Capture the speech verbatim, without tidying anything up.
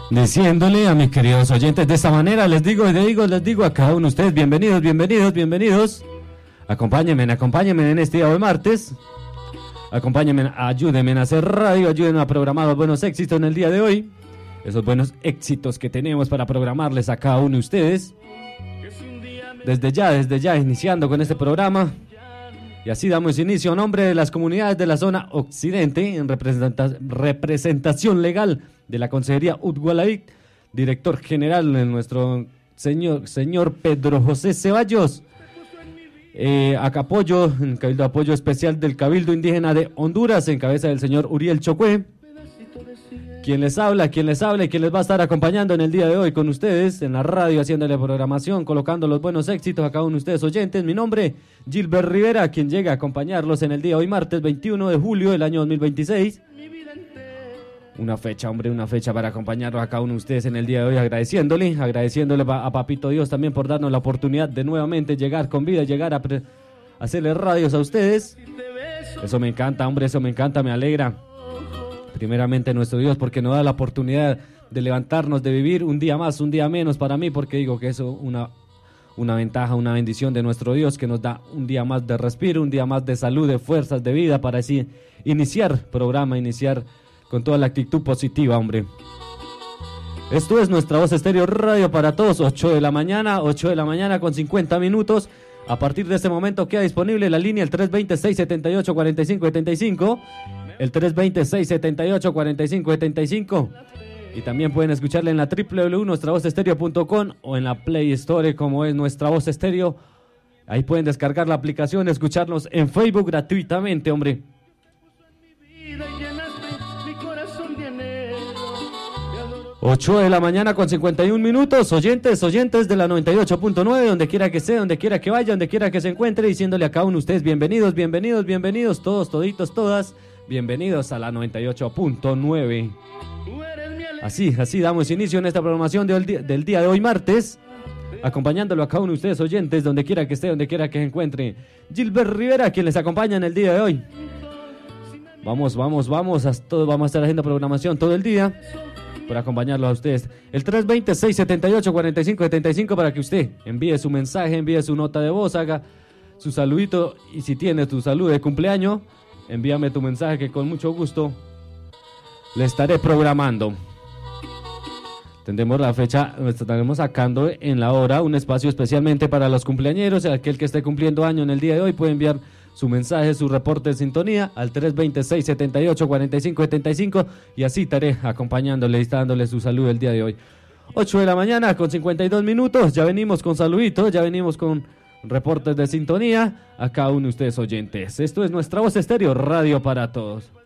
Diciéndole a mis queridos oyentes de esta manera, les digo, les digo, les digo a cada uno de ustedes, bienvenidos, bienvenidos, bienvenidos. Acompáñenme, acompáñenme en este día de martes. Acompáñenme, ayúdenme a hacer radio, ayúdenme a programar los buenos éxitos en el día de hoy. Esos buenos éxitos que tenemos para programarles a cada uno de ustedes. Desde ya, desde ya, iniciando con este programa. Y así damos inicio a nombre de las comunidades de la zona occidente, en representa- representación legal de la Consejería Utgualavic, director general de nuestro señor, señor Pedro José Ceballos. Eh, acá apoyo, en Cabildo de Apoyo Especial del Cabildo Indígena de Honduras, en cabeza del señor Uriel Chocué. Quien les habla, quien les habla y quien les va a estar acompañando en el día de hoy con ustedes en la radio, haciéndole programación, colocando los buenos éxitos a cada uno de ustedes oyentes. Mi nombre, Gilbert Rivera, quien llega a acompañarlos en el día de hoy, martes veintiuno de julio del año dos mil veintiséis. Una fecha, hombre, una fecha para acompañarlos a cada uno de ustedes en el día de hoy, agradeciéndole, agradeciéndole a Papito Dios también por darnos la oportunidad de nuevamente llegar con vida, llegar a pre- hacerle radios a ustedes. Eso me encanta, hombre, eso me encanta, me alegra. Primeramente nuestro Dios, porque nos da la oportunidad de levantarnos, de vivir un día más, un día menos para mí, porque digo que eso es una, una ventaja, una bendición de nuestro Dios, que nos da un día más de respiro, un día más de salud, de fuerzas, de vida, para así iniciar programa, iniciar con toda la actitud positiva, hombre. Esto es Nuestra Voz Estéreo Radio para todos, ocho de la mañana, ocho de la mañana con cincuenta minutos. A partir de este momento queda disponible la línea el tres veinte, seiscientos setenta y ocho, cuarenta y cinco setenta y cinco. El tres veinte, seiscientos setenta y ocho, cuarenta y cinco setenta y cinco. Y también pueden escucharle en la doble u doble u doble u punto nuestra voz estéreo punto com o en la Play Store, como es Nuestra Voz Estéreo. Ahí pueden descargar la aplicación, escucharnos en Facebook gratuitamente, hombre. ocho de la mañana con cincuenta y un minutos, oyentes, oyentes de la noventa y ocho punto nueve, donde quiera que sea, donde quiera que vaya, donde quiera que se encuentre, diciéndole a cada uno de ustedes bienvenidos, bienvenidos, bienvenidos, todos, toditos, todas, bienvenidos a la noventa y ocho punto nueve. Así, así damos inicio en esta programación de hoy, del día de hoy martes, acompañándolo a cada uno de ustedes oyentes, donde quiera que esté, donde quiera que se encuentre. Gilbert Rivera, quien les acompaña en el día de hoy. Vamos, vamos, vamos, a todo, vamos a estar haciendo programación todo el día por acompañarlos a ustedes. El tres veinte, seiscientos setenta y ocho, cuarenta y cinco setenta y cinco para que usted envíe su mensaje, envíe su nota de voz, haga su saludito, y si tiene tu salud de cumpleaños, envíame tu mensaje que con mucho gusto le estaré programando. Tendremos la fecha, estaremos sacando en la hora un espacio especialmente para los cumpleañeros. Aquel que esté cumpliendo año en el día de hoy puede enviar su mensaje, su reporte de sintonía al tres veinte, seiscientos setenta y ocho, cuarenta y cinco setenta y cinco, y así estaré acompañándole y dándole su salud el día de hoy. ocho de la mañana con cincuenta y dos minutos, ya venimos con saluditos, ya venimos con reportes de sintonía a cada uno de ustedes oyentes. Esto es Nuestra Voz Estéreo Radio para todos.